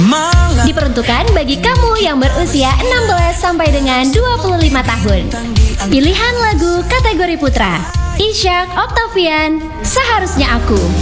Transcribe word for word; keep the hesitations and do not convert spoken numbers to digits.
Diperuntukkan bagi kamu yang berusia enam belas sampai dengan dua puluh lima tahun. Pilihan lagu kategori putra, Ishak Octavian, Seharusnya Aku.